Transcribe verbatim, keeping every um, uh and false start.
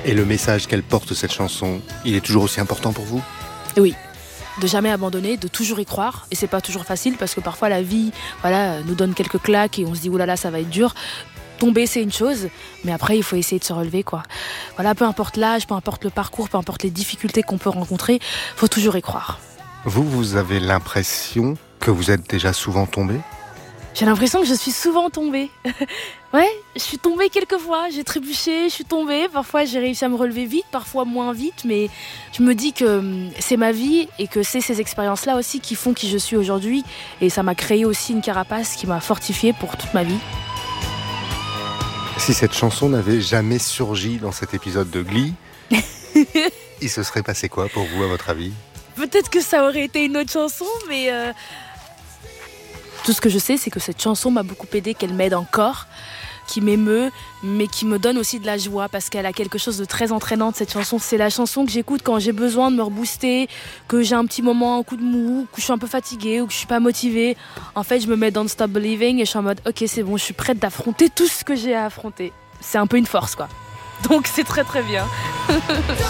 Et le message qu'elle porte, cette chanson, il est toujours aussi important pour vous ? Oui, de jamais abandonner, de toujours y croire. Et c'est pas toujours facile parce que parfois la vie voilà, nous donne quelques claques et on se dit « oulala, ça va être dur ». Tomber, c'est une chose, mais après, il faut essayer de se relever, quoi. Voilà, peu importe l'âge, peu importe le parcours, peu importe les difficultés qu'on peut rencontrer, il faut toujours y croire. Vous, vous avez l'impression que vous êtes déjà souvent tombé ? J'ai l'impression que je suis souvent tombée. Ouais, je suis tombée quelques fois, j'ai trébuché, je suis tombée. Parfois, j'ai réussi à me relever vite, parfois moins vite, mais je me dis que c'est ma vie et que c'est ces expériences-là aussi qui font qui je suis aujourd'hui. Et ça m'a créé aussi une carapace qui m'a fortifiée pour toute ma vie. Si cette chanson n'avait jamais surgi dans cet épisode de Glee, il se serait passé quoi pour vous, à votre avis ? Peut-être que ça aurait été une autre chanson, mais... Euh... Tout ce que je sais, c'est que cette chanson m'a beaucoup aidée, qu'elle m'aide encore, qui m'émeut, mais qui me donne aussi de la joie, parce qu'elle a quelque chose de très entraînant, cette chanson. C'est la chanson que j'écoute quand j'ai besoin de me rebooster, que j'ai un petit moment, un coup de mou, que je suis un peu fatiguée ou que je suis pas motivée. En fait, je me mets dans le Stop Believing et je suis en mode « Ok, c'est bon, je suis prête d'affronter tout ce que j'ai à affronter ». C'est un peu une force, quoi. Donc c'est très très bien.